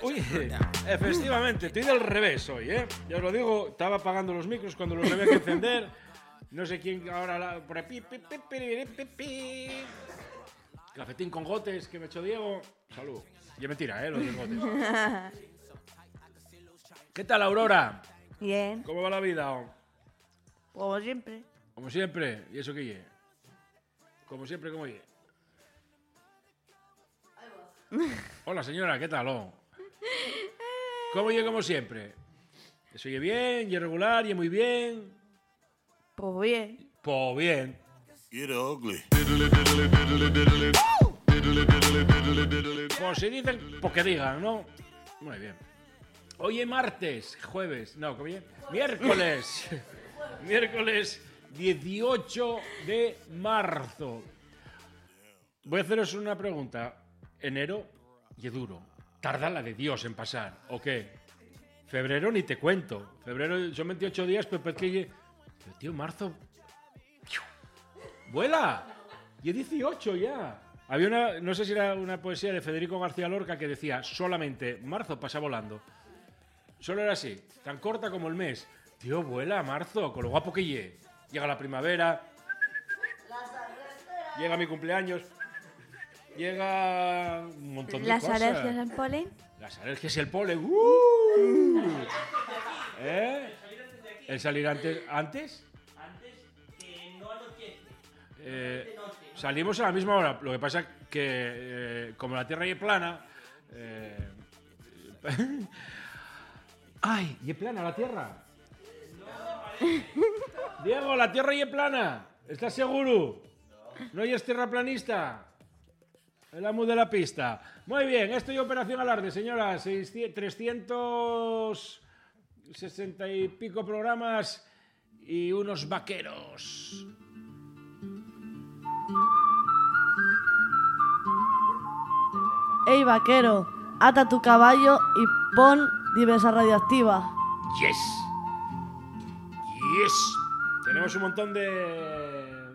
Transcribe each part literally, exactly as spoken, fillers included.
Uy, efectivamente, estoy del revés hoy, ¿eh? Ya os lo digo, estaba apagando los micros cuando los había que encender. No sé quién ahora la, por ahí. Pi, pi, pi, pi, pi, pi. Cafetín con gotes que me echó Diego. Salud. Y es mentira, ¿eh? Los de gotes. ¿Qué tal, Aurora? Bien. ¿Cómo va la vida? Como siempre. Como siempre. ¿Y eso qué ye? Como siempre, ¿cómo ye? Hola, señora, ¿qué tal? Oh? ¿Cómo ye como siempre? ¿Eso ye bien, ye regular, ye muy bien? Pues bien. Pues bien. Get ugly. Pues si dicen, pues que digan, ¿no? Muy bien. Hoy es martes, jueves, no, ¿cómo es? Miércoles. Miércoles dieciocho de marzo. Voy a haceros una pregunta. Enero y duro. Tarda la de Dios en pasar, ¿o qué? Febrero ni te cuento. Febrero son veintiocho días, pero es que... Ye... Pero tío, marzo... ¡Vuela! Y es dieciocho ya. Había una, no sé si era una poesía de Federico García Lorca que decía solamente marzo pasa volando. Solo era así, tan corta como el mes. Tío, vuela marzo, con lo guapo que llegue. Llega la primavera. Llega mi cumpleaños. Llega un montón de ¿Las cosas. alergias al polen? Las alergias y el polen. ¡Uh! ¿Eh? ¿El salir antes? ¿Antes? Eh, salimos a la misma hora. Lo que pasa que eh, como la Tierra es plana, eh, ¡ay! ¿Y es plana la Tierra? Diego, la Tierra y es plana. ¿Estás seguro? ¿No es terraplanista? El amo de la pista. Muy bien, esto es Operación Alarde, señora. trescientos sesenta y pico programas y unos vaqueros. Ey, vaquero, ata tu caballo y pon diversa radioactiva. Yes. Yes. Tenemos un montón de...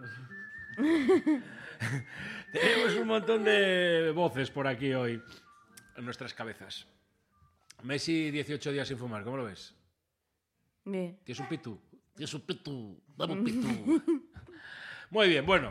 Tenemos un montón de voces por aquí hoy en nuestras cabezas. Messi, dieciocho días sin fumar, ¿cómo lo ves? Bien. Tienes un pitu. Tienes un pitu. Dame un pitu. Muy bien, bueno.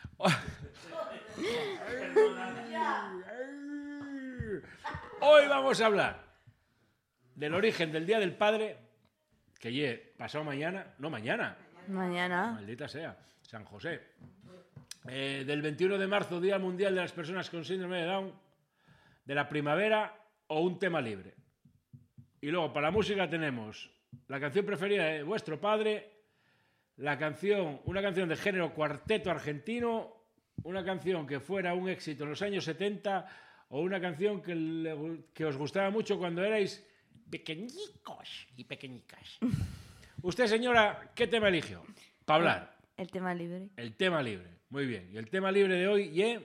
Hoy vamos a hablar del origen del Día del Padre, que ye pasado mañana, no mañana, Mañana. maldita sea, San José. Eh, del veintiuno de marzo, Día Mundial de las Personas con Síndrome de Down, de la primavera o un tema libre. Y luego, para la música tenemos la canción preferida de vuestro padre, la canción, una canción de género cuarteto argentino, una canción que fuera un éxito en los años setenta o una canción que, le, que os gustaba mucho cuando erais pequeñicos y pequeñicas. Usted, señora, ¿qué tema eligió para hablar? El tema libre. El tema libre. Muy bien. Y el tema libre de hoy, ¿y?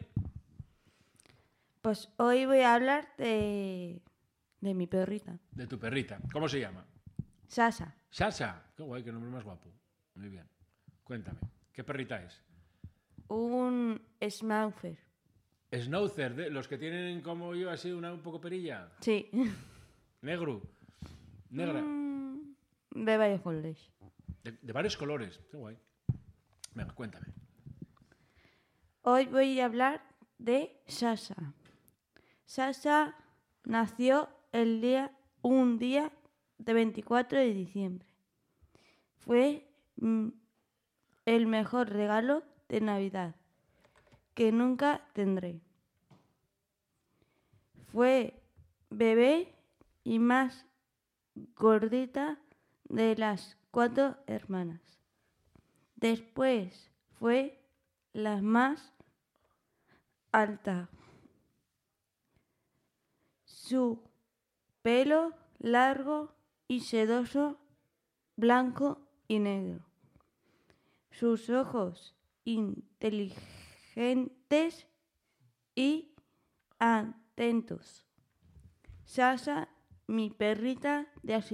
Pues hoy voy a hablar de, de mi perrita. De tu perrita. ¿Cómo se llama? Sasa. Sasa. Qué guay, qué nombre más guapo. Muy bien. Cuéntame, ¿qué perrita es? Un schnauzer. Schnauzer, de los que tienen como yo así una un poco perilla. Sí. Negro. Negra. Mm, de varios colores. De, de varios colores. Qué guay. Venga, cuéntame. Hoy voy a hablar de Sasa. Sasa nació el día, un día de veinticuatro de diciembre. Fue mm, el mejor regalo de Navidad que nunca tendré. Fue bebé y más gordita de las cuatro hermanas. Después fue la más alta. Su pelo largo y sedoso, blanco y negro. Sus ojos inteligentes y atentos. Sasa, mi perrita de